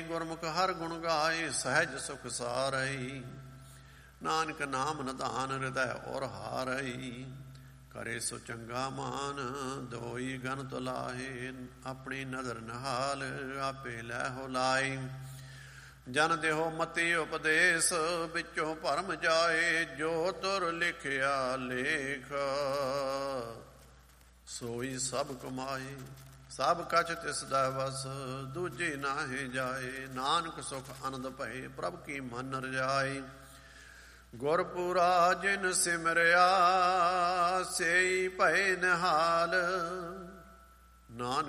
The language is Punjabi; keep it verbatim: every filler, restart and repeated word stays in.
ਗੁਰਮੁਖ ਹਰ ਗੁਣ ਗਾਏ, ਸਹਿਜ ਸੁਖ ਸਾਰਈ। ਨਾਨਕ ਨਾਮ ਨਿਧਾਨ ਹਿਰਦੈ ਔਰ ਹਾਰਈ। ਕਰੇ ਸੋ ਚੰਗਾ ਮਾਨ, ਦੋਈ ਗਨ ਤੁਲਾਹੇ। ਆਪਣੀ ਨਦਰ ਨਿਹਾਲ, ਆਪੇ ਲੈ ਹੋ ਲਾਈ। ਜਨ ਦੇਹੋ ਮਤੀ ਉਪਦੇਸ਼, ਵਿੱਚੋਂ ਭਰਮ ਜਾਏ। ਜੋ ਤੁਰ ਲਿਖਿਆ ਲੇਖ, ਸੋਈ ਸਭ ਕਮਾਏ। ਸਭ ਕਛ ਤਿਸ ਦਾ ਵਸ, ਦੂਜੀ ਨਾਹੀ ਜਾਏ। ਨਾਨਕ ਸੁਖ ਆਨੰਦ ਭਏ, ਪ੍ਰਭ ਕੀ ਮਨ ਰਜਾਈ। ਗੁਰਪੁਰਾ ਜਿਨ ਸਿਮਰਿਆ, ਸੇਈ ਭਏ ਨਿਹਾਲ। ਨਾਨਕ